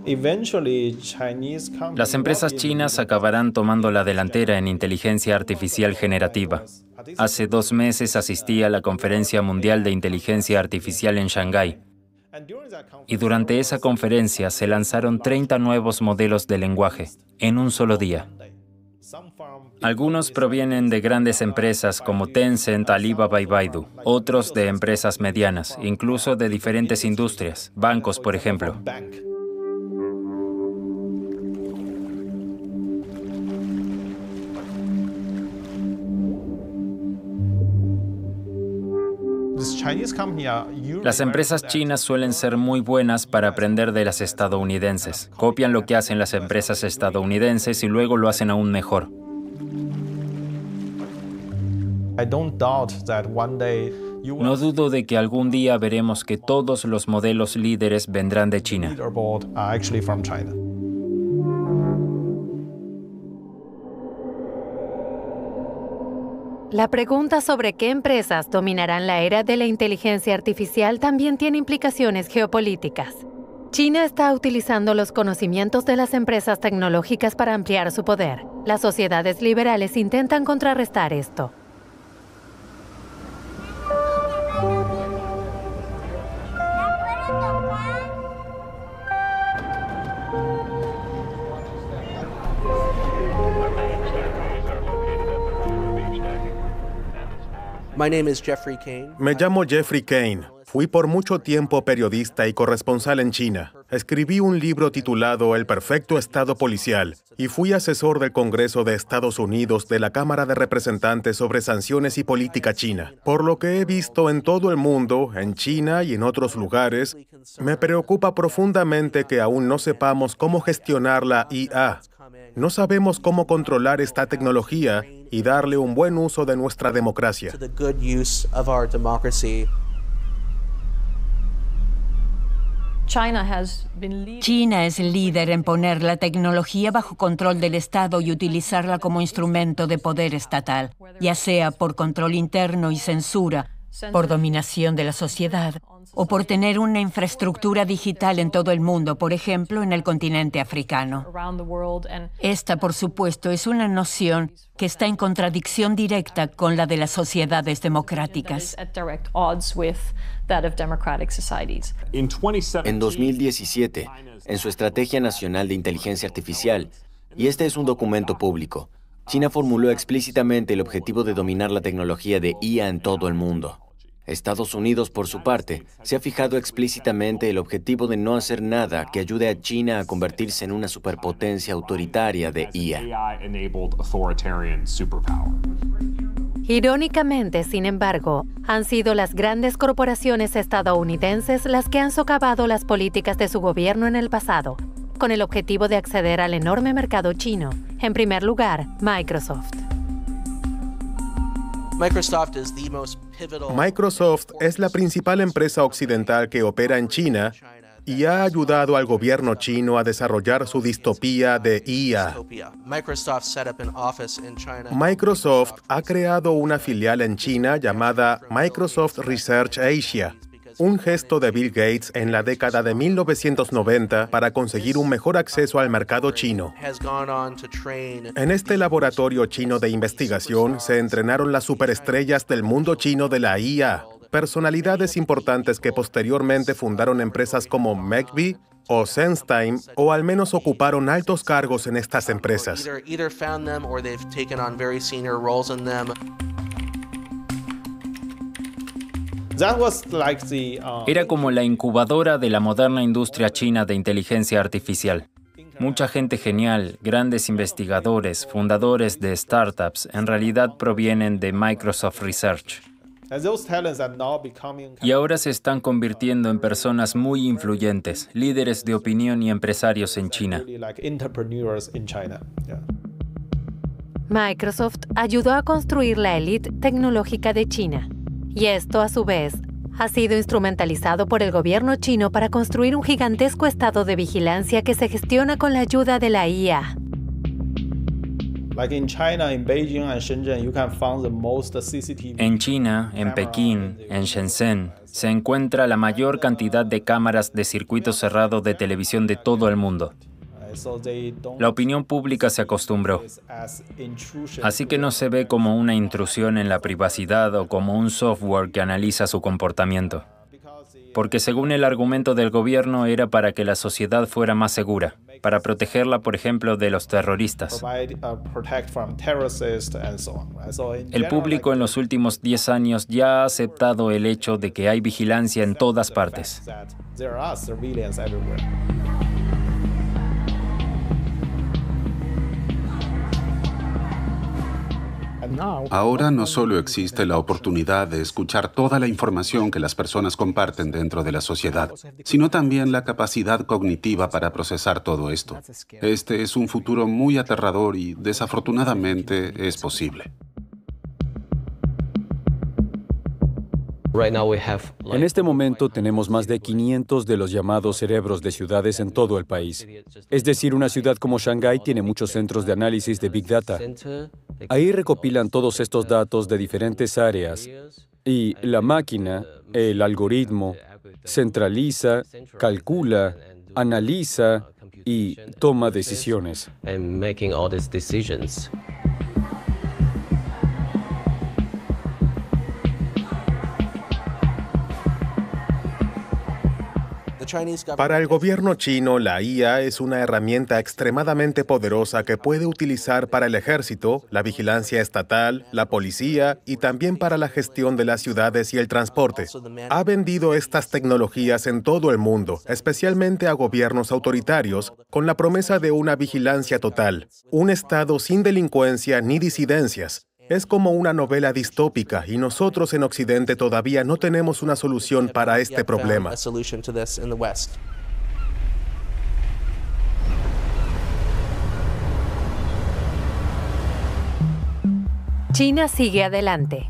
Las empresas chinas acabarán tomando la delantera en inteligencia artificial generativa. Hace 2 meses asistí a la Conferencia Mundial de Inteligencia Artificial en Shanghái. Y durante esa conferencia se lanzaron 30 nuevos modelos de lenguaje en un solo día. Algunos provienen de grandes empresas como Tencent, Alibaba y Baidu, otros de empresas medianas, incluso de diferentes industrias, bancos, por ejemplo. Las empresas chinas suelen ser muy buenas para aprender de las estadounidenses. Copian lo que hacen las empresas estadounidenses y luego lo hacen aún mejor. No dudo de que algún día veremos que todos los modelos líderes vendrán de China. La pregunta sobre qué empresas dominarán la era de la inteligencia artificial también tiene implicaciones geopolíticas. China está utilizando los conocimientos de las empresas tecnológicas para ampliar su poder. Las sociedades liberales intentan contrarrestar esto. Me llamo Jeffrey Kane. Fui por mucho tiempo periodista y corresponsal en China. Escribí un libro titulado El perfecto Estado policial y fui asesor del Congreso de Estados Unidos de la Cámara de Representantes sobre sanciones y política china. Por lo que he visto en todo el mundo, en China y en otros lugares, me preocupa profundamente que aún no sepamos cómo gestionar la IA. No sabemos cómo controlar esta tecnología y darle un buen uso de nuestra democracia. China es líder en poner la tecnología bajo control del Estado y utilizarla como instrumento de poder estatal, ya sea por control interno y censura, por dominación de la sociedad o por tener una infraestructura digital en todo el mundo, por ejemplo, en el continente africano. Esta, por supuesto, es una noción que está en contradicción directa con la de las sociedades democráticas. En 2017, en su Estrategia Nacional de Inteligencia Artificial, y este es un documento público, China formuló explícitamente el objetivo de dominar la tecnología de IA en todo el mundo. Estados Unidos, por su parte, se ha fijado explícitamente el objetivo de no hacer nada que ayude a China a convertirse en una superpotencia autoritaria de IA. Irónicamente, sin embargo, han sido las grandes corporaciones estadounidenses las que han socavado las políticas de su gobierno en el pasado, con el objetivo de acceder al enorme mercado chino. En primer lugar, Microsoft. Microsoft es la principal empresa occidental que opera en China y ha ayudado al gobierno chino a desarrollar su distopía de IA. Microsoft ha creado una filial en China llamada Microsoft Research Asia, un gesto de Bill Gates en la década de 1990 para conseguir un mejor acceso al mercado chino. En este laboratorio chino de investigación se entrenaron las superestrellas del mundo chino de la IA, personalidades importantes que posteriormente fundaron empresas como Megvii o SenseTime, o al menos ocuparon altos cargos en estas empresas. Era como la incubadora de la moderna industria china de inteligencia artificial. Mucha gente genial, grandes investigadores, fundadores de startups, en realidad provienen de Microsoft Research. Y ahora se están convirtiendo en personas muy influyentes, líderes de opinión y empresarios en China. Microsoft ayudó a construir la élite tecnológica de China. Y esto, a su vez, ha sido instrumentalizado por el gobierno chino para construir un gigantesco estado de vigilancia que se gestiona con la ayuda de la IA. En China, en Pekín, en Shenzhen, se encuentra la mayor cantidad de cámaras de circuito cerrado de televisión de todo el mundo. La opinión pública se acostumbró. Así que no se ve como una intrusión en la privacidad o como un software que analiza su comportamiento. Porque según el argumento del gobierno era para que la sociedad fuera más segura, para protegerla, por ejemplo, de los terroristas. El público en los últimos 10 años ya ha aceptado el hecho de que hay vigilancia en todas partes. Ahora no solo existe la oportunidad de escuchar toda la información que las personas comparten dentro de la sociedad, sino también la capacidad cognitiva para procesar todo esto. Este es un futuro muy aterrador y, desafortunadamente, es posible. En este momento tenemos más de 500 de los llamados cerebros de ciudades en todo el país. Es decir, una ciudad como Shanghái tiene muchos centros de análisis de Big Data. Ahí recopilan todos estos datos de diferentes áreas y la máquina, el algoritmo, centraliza, calcula, analiza y toma decisiones. Para el gobierno chino, la IA es una herramienta extremadamente poderosa que puede utilizar para el ejército, la vigilancia estatal, la policía y también para la gestión de las ciudades y el transporte. Ha vendido estas tecnologías en todo el mundo, especialmente a gobiernos autoritarios, con la promesa de una vigilancia total, un estado sin delincuencia ni disidencias. Es como una novela distópica y nosotros en Occidente todavía no tenemos una solución para este problema. China sigue adelante.